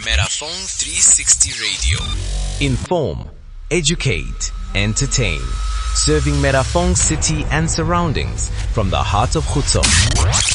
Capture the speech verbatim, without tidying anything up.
Merafong three sixty Radio. Inform, educate, entertain. Serving Merafong city and surroundings from the heart of Khutso.